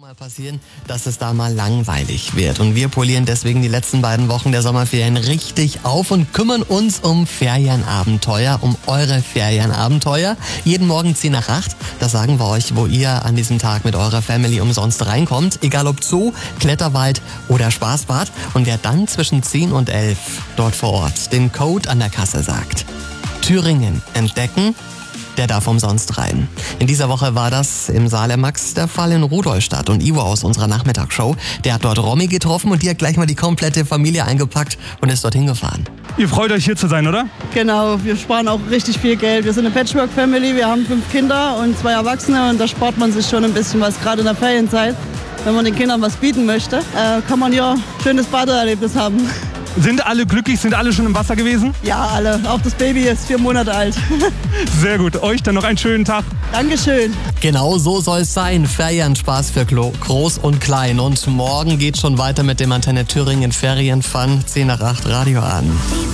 mal passieren, dass es da mal langweilig wird. Und wir polieren deswegen die letzten beiden Wochen der Sommerferien richtig auf und kümmern uns um Ferienabenteuer, um eure Ferienabenteuer. Jeden Morgen 10 nach 8, das sagen wir euch, wo ihr an diesem Tag mit eurer Family umsonst reinkommt. Egal ob Zoo, Kletterwald oder Spaßbad. Und wer dann zwischen 10 und 11 dort vor Ort den Code an der Kasse sagt, Thüringen entdecken, der darf umsonst rein. In dieser Woche war das im Saale Max der Fall in Rudolstadt. Und Ivo aus unserer Nachmittagsshow, der hat dort Romy getroffen und die hat gleich mal die komplette Familie eingepackt und ist dorthin gefahren. Ihr freut euch hier zu sein, oder? Genau, wir sparen auch richtig viel Geld. Wir sind eine Patchwork-Family, wir haben 5 Kinder und 2 Erwachsene und da spart man sich schon ein bisschen was, gerade in der Ferienzeit. Wenn man den Kindern was bieten möchte, kann man ja ein schönes Badeerlebnis haben. Sind alle glücklich? Sind alle schon im Wasser gewesen? Ja, alle. Auch das Baby ist 4 Monate alt. Sehr gut. Euch dann noch einen schönen Tag. Dankeschön. Genau so soll es sein. Ferienspaß für Groß und Klein. Und morgen geht schon weiter mit dem Antenne Thüringen Ferienfun. 10 nach 8 Radio an.